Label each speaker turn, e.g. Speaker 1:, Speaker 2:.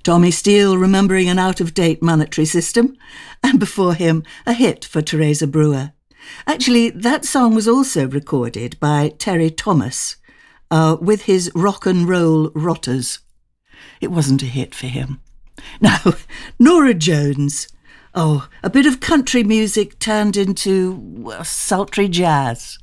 Speaker 1: Tommy Steele remembering an out-of-date monetary system, and before him, a hit for Teresa Brewer. Actually, that song was also recorded by Terry Thomas with his Rock and Roll Rotters. It wasn't a hit for him. Now, Norah Jones. Oh, a bit of country music turned into sultry jazz.